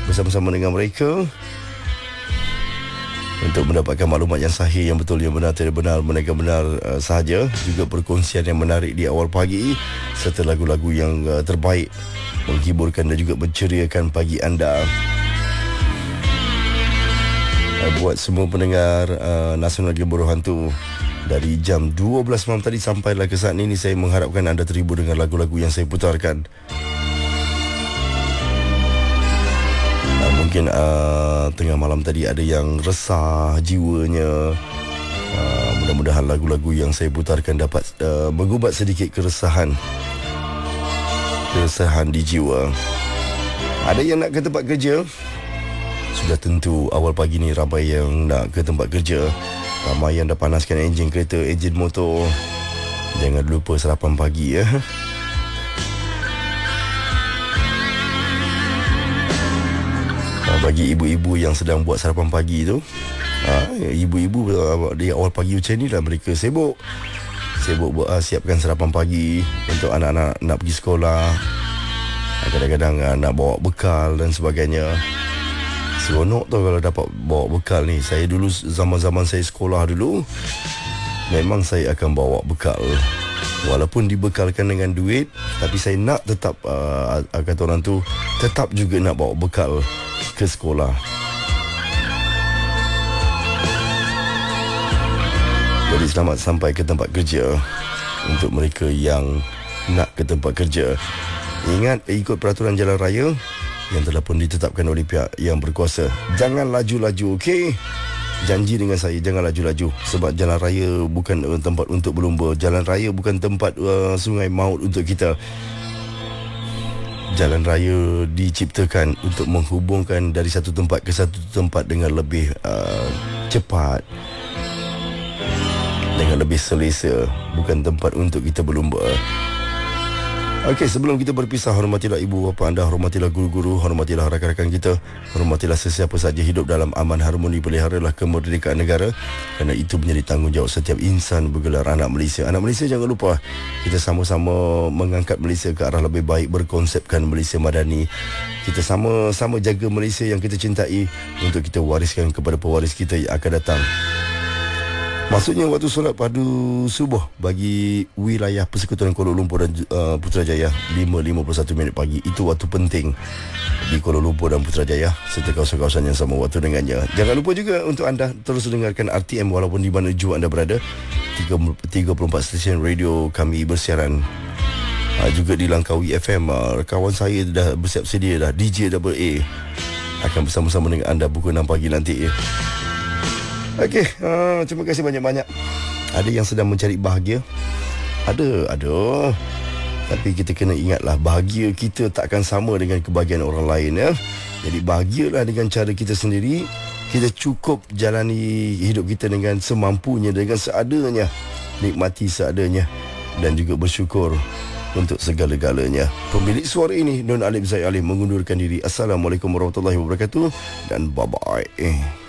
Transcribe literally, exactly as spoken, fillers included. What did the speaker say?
bersama-sama dengan mereka untuk mendapatkan maklumat yang sahih, yang betul, yang benar, tidak benar, melainkan benar uh, sahaja. Juga perkongsian yang menarik di awal pagi, serta lagu-lagu yang uh, terbaik, menghiburkan dan juga menceriakan pagi anda. Uh, buat semua pendengar uh, Nasional Gemuruh Hantu, dari jam dua belas malam tadi sampailah ke saat ini, saya mengharapkan anda terhibur dengan lagu-lagu yang saya putarkan. Mungkin uh, tengah malam tadi ada yang resah jiwanya. uh, Mudah-mudahan lagu-lagu yang saya putarkan dapat uh, mengubat sedikit keresahan Keresahan di jiwa. Ada yang nak ke tempat kerja, sudah tentu awal pagi ni ramai yang nak ke tempat kerja. Ramai yang dah panaskan enjin kereta, enjin motor. Jangan lupa sarapan pagi ya. Bagi ibu-ibu yang sedang buat sarapan pagi tu, ha, ibu-ibu di awal pagi macam ni lah mereka sibuk Sibuk buat, ha, siapkan sarapan pagi untuk anak-anak nak pergi sekolah. Kadang-kadang ha, nak bawa bekal dan sebagainya. Seronok tu kalau dapat bawa bekal ni. Saya dulu, zaman-zaman saya sekolah dulu, memang saya akan bawa bekal. Walaupun dibekalkan dengan duit, tapi saya nak tetap, uh, kata orang tu, tetap juga nak bawa bekal ke sekolah. Jadi selamat sampai ke tempat kerja untuk mereka yang nak ke tempat kerja. Ingat, ikut peraturan jalan raya yang telah pun ditetapkan oleh pihak yang berkuasa. Jangan laju-laju, okey? Janji dengan saya, jangan laju-laju. Sebab jalan raya bukan uh, tempat untuk berlumba. Jalan raya bukan tempat uh, sungai maut untuk kita. Jalan raya diciptakan untuk menghubungkan dari satu tempat ke satu tempat dengan lebih uh, cepat, dengan lebih selesa. Bukan tempat untuk kita berlumba. Okey, sebelum kita berpisah, hormatilah ibu bapa anda, hormatilah guru-guru, hormatilah rakan-rakan kita, hormatilah sesiapa saja hidup dalam aman harmoni, peliharalah kemerdekaan negara, kerana itu menjadi tanggungjawab setiap insan bergelar anak Malaysia. Anak Malaysia, jangan lupa kita sama-sama mengangkat Malaysia ke arah lebih baik, berkonsepkan Malaysia madani. Kita sama-sama jaga Malaysia yang kita cintai untuk kita wariskan kepada pewaris kita yang akan datang. Maksudnya waktu solat padu subuh bagi wilayah Persekutuan Kuala Lumpur dan uh, Putrajaya lima lima puluh satu minit pagi. Itu waktu penting di Kuala Lumpur dan Putrajaya serta kawasan-kawasan yang sama waktu dengannya. Jangan lupa juga untuk anda terus dengarkan R T M walaupun di mana jua anda berada. tiga puluh empat stesen radio kami bersiaran. Uh, juga di Langkawi F M. Uh, kawan saya dah bersiap sedia dah, D J Double A akan bersama-sama dengan anda pukul enam pagi nanti. Okey, uh, terima kasih banyak-banyak. Ada yang sedang mencari bahagia? Ada, ada. Tapi kita kena ingatlah, bahagia kita takkan sama dengan kebahagiaan orang lain ya. Jadi bahagialah dengan cara kita sendiri. Kita cukup jalani hidup kita dengan semampunya, dengan seadanya. Nikmati seadanya dan juga bersyukur untuk segala-galanya. Pemilik suara ini, Don Alif Zaid Alim, mengundurkan diri. Assalamualaikum warahmatullahi wabarakatuh dan bye-bye.